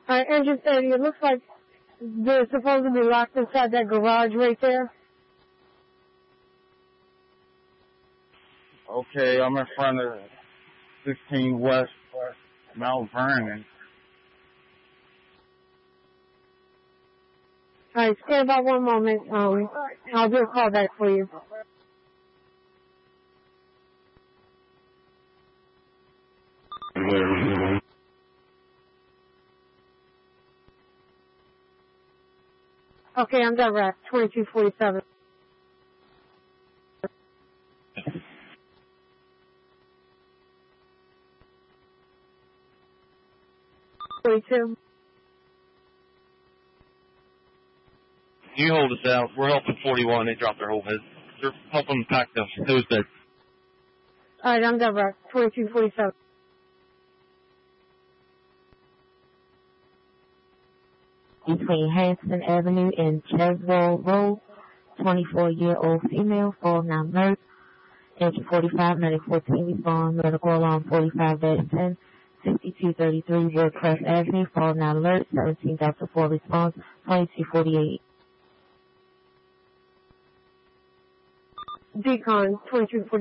Engine 30, it looks like they're supposed to be locked inside that garage right there. Okay, I'm in front of 16 West Mount Vernon. Alright, stand by one moment. I'll do a call back for you. Okay, I'm direct. 2247. You hold us out. We're helping 41. They dropped their whole head. They're helping pack the hose bed. Alright, I'm direct. 2247. Between Hanson Avenue and Cheswell Road, 24-year-old female, falling out alert. Engine 45, medic 14, respond, medical alarm 45-10, 6233 Woodcrest Avenue, falling out alert, 17 Delta 4 response, 2248. Decon, 2248.